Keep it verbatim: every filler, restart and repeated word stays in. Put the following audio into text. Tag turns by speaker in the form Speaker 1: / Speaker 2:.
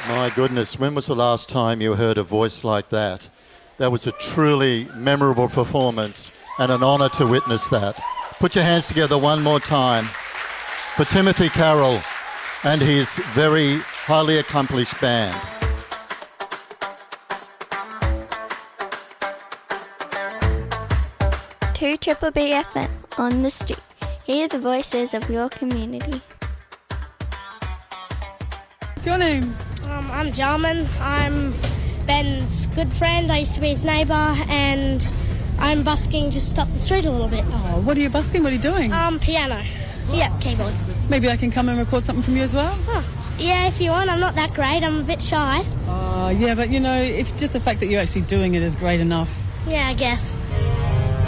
Speaker 1: My goodness, when was the last time you heard a voice like that? That was a truly memorable performance and an honour to witness that. Put your hands together one more time for Timothy Carroll and his very highly accomplished band.
Speaker 2: two Triple B F M on the street. Hear the voices of your community.
Speaker 3: What's your name?
Speaker 4: Um, I'm Jarman. I'm Ben's good friend. I used to be his neighbour, and I'm busking just up the street a little bit.
Speaker 3: Oh, what are you busking? What are you doing?
Speaker 4: Um, piano. Yeah, keyboard.
Speaker 3: Maybe I can come and record something from you as well?
Speaker 4: Oh, yeah, if you want. I'm not that great. I'm a bit shy.
Speaker 3: Oh, yeah, but you know, if just the fact that you're actually doing it is great enough.
Speaker 4: Yeah, I guess.